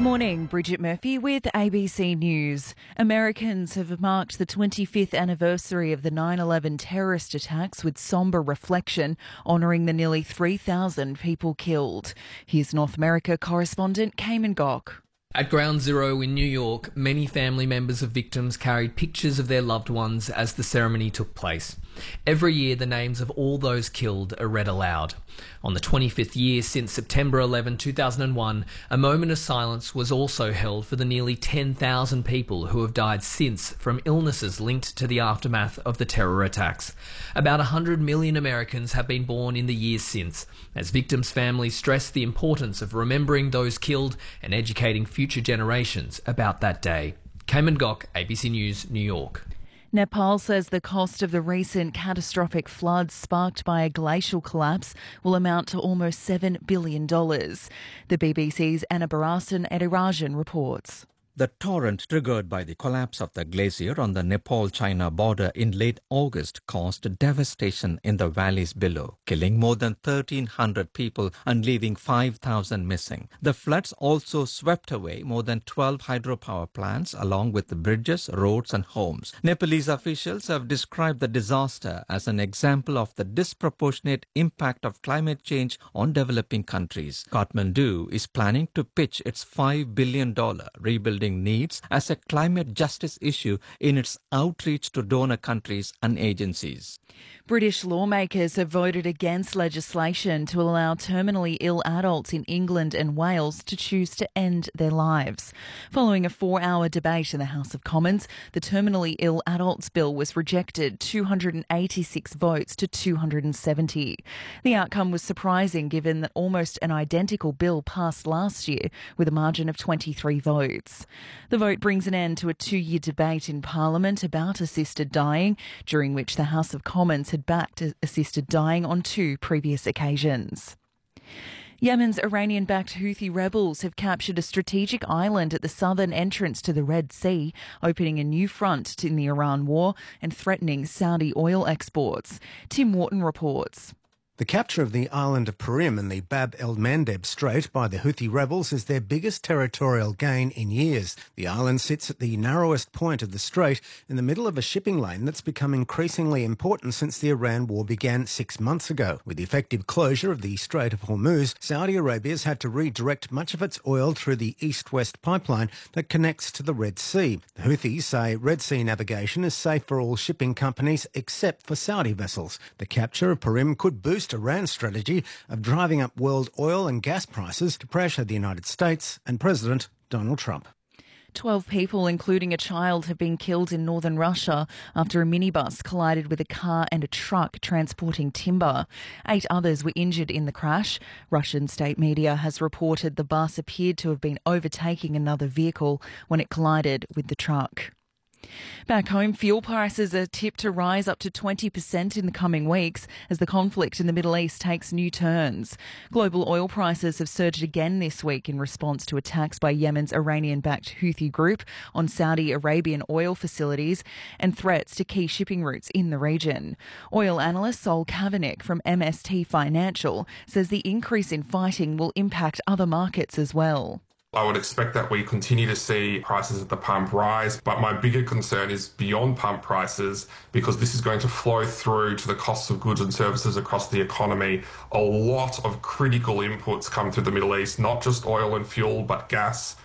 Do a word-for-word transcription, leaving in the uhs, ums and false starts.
Morning, Bridget Murphy with A B C News. Americans have marked the twenty-fifth anniversary of the nine eleven terrorist attacks with sombre reflection, honouring the nearly three thousand people killed. Here's North America correspondent Cayman Gok. At Ground Zero in New York, many family members of victims carried pictures of their loved ones as the ceremony took place. Every year, the names of all those killed are read aloud. On the twenty-fifth year since September eleventh, two thousand one, a moment of silence was also held for the nearly ten thousand people who have died since from illnesses linked to the aftermath of the terror attacks. About one hundred million Americans have been born in the years since, as victims' families stress the importance of remembering those killed and educating future generations about that day. Cayman Gok, A B C News, New York. Nepal says the cost of the recent catastrophic floods sparked by a glacial collapse will amount to almost seven billion dollars. The B B C's Anna Barasan Edirajan reports. The torrent triggered by the collapse of the glacier on the Nepal-China border in late August caused devastation in the valleys below, killing more than thirteen hundred people and leaving five thousand missing. The floods also swept away more than twelve hydropower plants along with the bridges, roads and homes. Nepalese officials have described the disaster as an example of the disproportionate impact of climate change on developing countries. Kathmandu is planning to pitch its five billion dollars rebuilding needs as a climate justice issue in its outreach to donor countries and agencies. British lawmakers have voted against legislation to allow terminally ill adults in England and Wales to choose to end their lives. Following a four-hour debate in the House of Commons, the Terminally Ill Adults Bill was rejected two hundred eighty-six votes to two hundred seventy. The outcome was surprising given that almost an identical bill passed last year with a margin of twenty-three votes. The vote brings an end to a two-year debate in Parliament about assisted dying, during which the House of Commons had backed assisted dying on two previous occasions. Yemen's Iranian-backed Houthi rebels have captured a strategic island at the southern entrance to the Red Sea, opening a new front in the Iran war and threatening Saudi oil exports. Tim Wharton reports. The capture of the island of Purim in the Bab el-Mandeb Strait by the Houthi rebels is their biggest territorial gain in years. The island sits at the narrowest point of the strait in the middle of a shipping lane that's become increasingly important since the Iran war began six months ago. With the effective closure of the Strait of Hormuz, Saudi Arabia's had to redirect much of its oil through the east-west pipeline that connects to the Red Sea. The Houthis say Red Sea navigation is safe for all shipping companies except for Saudi vessels. The capture of Purim could boost Iran's strategy of driving up world oil and gas prices to pressure the United States and President Donald Trump. Twelve people, including a child, have been killed in northern Russia after a minibus collided with a car and a truck transporting timber. Eight others were injured in the crash. Russian state media has reported the bus appeared to have been overtaking another vehicle when it collided with the truck. Back home, fuel prices are tipped to rise up to twenty percent in the coming weeks as the conflict in the Middle East takes new turns. Global oil prices have surged again this week in response to attacks by Yemen's Iranian-backed Houthi group on Saudi Arabian oil facilities and threats to key shipping routes in the region. Oil analyst Sol Kavanagh from M S T Financial says the increase in fighting will impact other markets as well. I would expect that we continue to see prices at the pump rise, but my bigger concern is beyond pump prices, because this is going to flow through to the costs of goods and services across the economy. A lot of critical inputs come through the Middle East, not just oil and fuel, but gas,